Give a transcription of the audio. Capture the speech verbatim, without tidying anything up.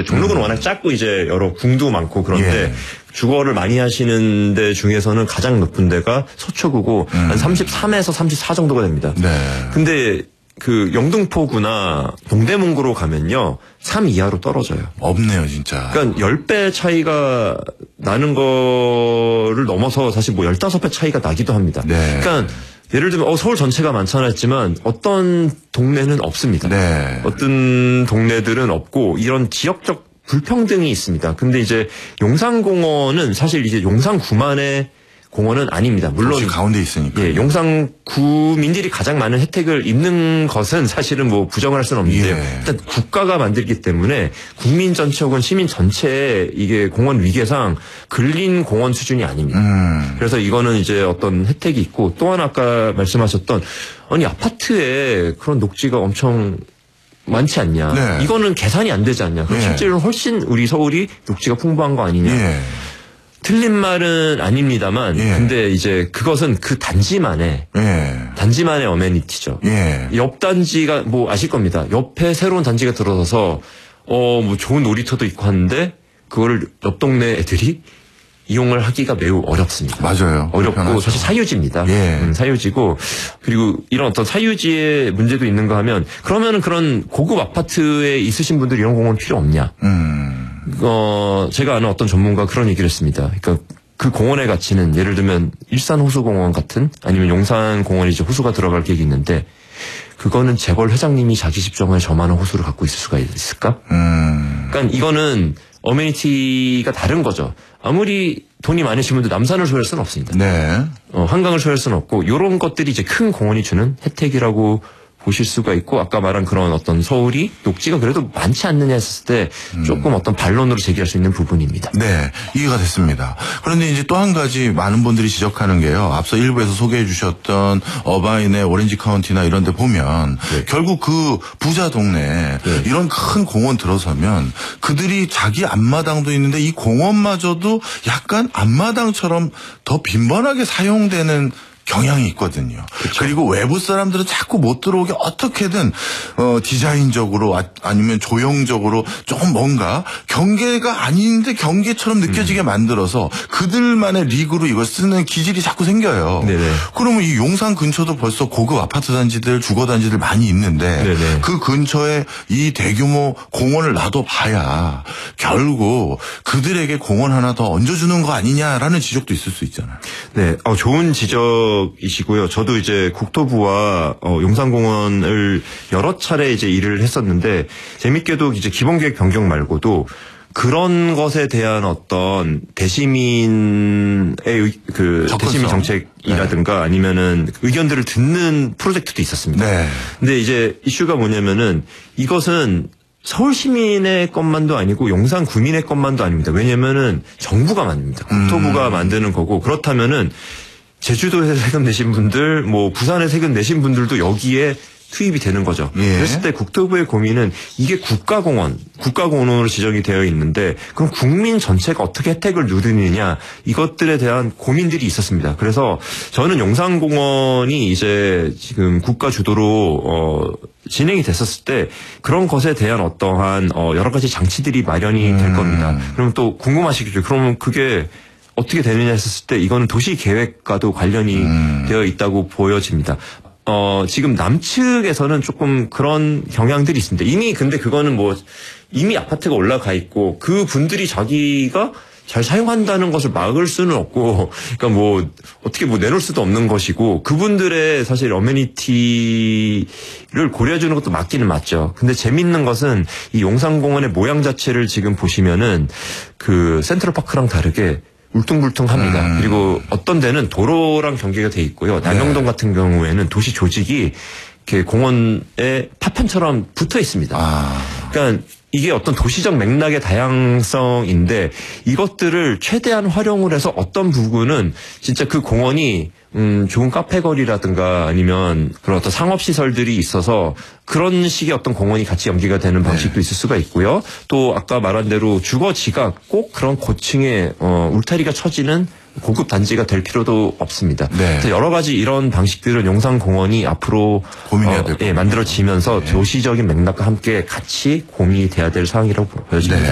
종로구는 음. 워낙 작고 이제 여러 궁도 많고 그런데 예. 주거를 많이 하시는 데 중에서는 가장 높은 데가 서초구고 음. 한 삼십삼에서 삼십사 정도가 됩니다. 네. 근데 그 영등포구나 동대문구로 가면요. 삼 이하로 떨어져요. 없네요, 진짜. 그러니까 십 배 차이가 나는 거를 넘어서 사실 뭐 십오 배 차이가 나기도 합니다. 네. 그러니까 예를 들면 어, 서울 전체가 많잖아 했지만 어떤 동네는 없습니다. 네. 어떤 동네들은 없고 이런 지역적 불평등이 있습니다. 근데 이제 용산공원은 사실 이제 용산구만의 공원은 아닙니다. 물론 가운데 있으니까. 예, 용산 구민들이 가장 많은 혜택을 입는 것은 사실은 뭐 부정할 수는 없는데요. 예. 일단 국가가 만들기 때문에 국민 전체 혹은 시민 전체의 이게 공원 위계상 근린 공원 수준이 아닙니다. 음. 그래서 이거는 이제 어떤 혜택이 있고 또 하나 아까 말씀하셨던 아니 아파트에 그런 녹지가 엄청 많지 않냐. 네. 이거는 계산이 안 되지 않냐. 그럼 예. 실제로 훨씬 우리 서울이 녹지가 풍부한 거 아니냐. 예. 틀린 말은 아닙니다만, 예. 근데 이제 그것은 그 단지만의, 예. 단지만의 어메니티죠. 예. 옆 단지가 뭐 아실 겁니다. 옆에 새로운 단지가 들어서서, 어, 뭐 좋은 놀이터도 있고 하는데, 그거를 옆 동네 애들이 이용을 하기가 매우 어렵습니다. 맞아요. 어렵고, 불편하죠. 사실 사유지입니다. 예. 음, 사유지고, 그리고 이런 어떤 사유지의 문제도 있는가 하면, 그러면은 그런 고급 아파트에 있으신 분들이 이런 공원 필요 없냐. 음. 어, 제가 아는 어떤 전문가 그런 얘기를 했습니다. 그러니까 그 공원의 가치는 예를 들면 일산호수공원 같은 아니면 용산공원이 이제 호수가 들어갈 계획이 있는데 그거는 재벌 회장님이 자기 집정에 저만한 호수를 갖고 있을 수가 있을까? 음. 그러니까 이거는 어메니티가 다른 거죠. 아무리 돈이 많으신 분도 남산을 소유할 수는 없습니다. 네. 어, 한강을 소유할 수는 없고 이런 것들이 이제 큰 공원이 주는 혜택이라고 보실 수가 있고 아까 말한 그런 어떤 서울이 녹지가 그래도 많지 않느냐 했을 때 조금 어떤 반론으로 제기할 수 있는 부분입니다. 네, 이해가 됐습니다. 그런데 이제 또 한 가지 많은 분들이 지적하는 게요. 앞서 일부에서 소개해 주셨던 어바인의 오렌지 카운티나 이런 데 보면 네. 결국 그 부자 동네 네. 이런 큰 공원 들어서면 그들이 자기 앞마당도 있는데 이 공원마저도 약간 앞마당처럼 더 빈번하게 사용되는 경향이 있거든요. 그쵸. 그리고 외부 사람들은 자꾸 못 들어오게 어떻게든 어 디자인적으로 아, 아니면 조형적으로 조금 뭔가 경계가 아닌데 경계처럼 느껴지게 음. 만들어서 그들만의 리그로 이걸 쓰는 기질이 자꾸 생겨요. 네네. 그러면 이 용산 근처도 벌써 고급 아파트 단지들 주거 단지들 많이 있는데 네네. 그 근처에 이 대규모 공원을 놔둬봐야 결국 그들에게 공원 하나 더 얹어주는 거 아니냐라는 지적도 있을 수 있잖아요. 네, 어, 좋은 지적. 이시고요. 저도 이제 국토부와 어, 용산공원을 여러 차례 이제 일을 했었는데 재밌게도 이제 기본계획 변경 말고도 그런 것에 대한 어떤 대시민의 그 접근성. 대시민 정책이라든가 네. 아니면은 의견들을 듣는 프로젝트도 있었습니다. 네. 근데 이제 이슈가 뭐냐면은 이것은 서울 시민의 것만도 아니고 용산 구민의 것만도 아닙니다. 왜냐면은 정부가 만듭니다. 국토부가 음. 만드는 거고 그렇다면은 제주도에서 세금 내신 분들, 뭐 부산에 세금 내신 분들도 여기에 투입이 되는 거죠. 예. 그랬을 때 국토부의 고민은 이게 국가공원, 국가공원으로 지정이 되어 있는데 그럼 국민 전체가 어떻게 혜택을 누리느냐 이것들에 대한 고민들이 있었습니다. 그래서 저는 용산공원이 이제 지금 국가 주도로 어, 진행이 됐었을 때 그런 것에 대한 어떠한 어, 여러 가지 장치들이 마련이 될 음. 겁니다. 그럼 또 궁금하시겠죠. 그러면 그게 어떻게 되느냐 했을 때 이거는 도시 계획과도 관련이 음. 되어 있다고 보여집니다. 어, 지금 남측에서는 조금 그런 경향들이 있습니다. 이미 근데 그거는 뭐 이미 아파트가 올라가 있고 그 분들이 자기가 잘 사용한다는 것을 막을 수는 없고 그러니까 뭐 어떻게 뭐 내놓을 수도 없는 것이고 그분들의 사실 어메니티를 고려해주는 것도 맞기는 맞죠. 근데 재밌는 것은 이 용산공원의 모양 자체를 지금 보시면은 그 센트럴파크랑 다르게 울퉁불퉁합니다. 음. 그리고 어떤 데는 도로랑 경계가 돼 있고요. 남영동 네. 같은 경우에는 도시 조직이 이렇게 공원에 파편처럼 붙어 있습니다. 아. 그러니까 이게 어떤 도시적 맥락의 다양성인데 이것들을 최대한 활용을 해서 어떤 부분은 진짜 그 공원이 음, 좋은 카페 거리라든가 아니면 그런 어떤 상업시설들이 있어서 그런 식의 어떤 공원이 같이 연계가 되는 방식도 네. 있을 수가 있고요. 또 아까 말한 대로 주거지가 꼭 그런 고층에 어, 울타리가 쳐지는 고급 단지가 될 필요도 없습니다. 네. 그래서 여러 가지 이런 방식들은 용산공원이 앞으로 고민해야 어, 될 예, 만들어지면서 네. 도시적인 맥락과 함께 같이 고민이 돼야 될 사항이라고 보여집니다. 네.